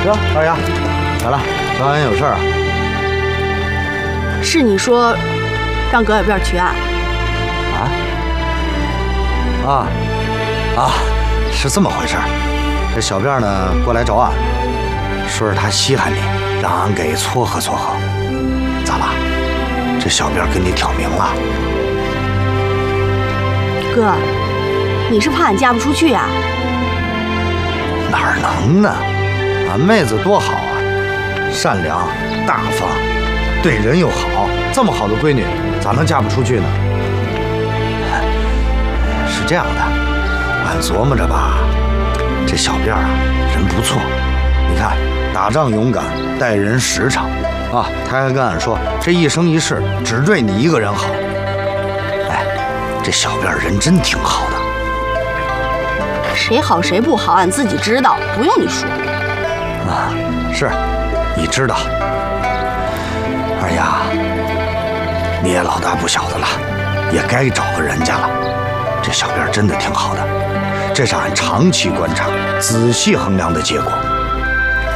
哟，二丫，咋了？找俺有事啊？ 是你说让葛小辫去案？ 是这么回事。这小辫呢过来找俺，说是他稀罕你，让俺给撮合撮合。咋了？这小辫跟你挑明了？ 哥，你是怕俺嫁不出去呀？ 哪能呢？俺妹子多好啊，善良大方，对人又好，这么好的闺女，咋能嫁不出去呢？是这样的，俺琢磨着吧，这小辫啊人不错，你看打仗勇敢，待人实诚啊。他还跟俺说，这一生一世只对你一个人好。哎，这小辫人真挺好的。 谁好谁不好，俺自己知道，不用你说。 是，你知道。二丫，你也老大不小的了，也该找个人家了。这小辫真的挺好的，这是俺长期观察、仔细衡量的结果。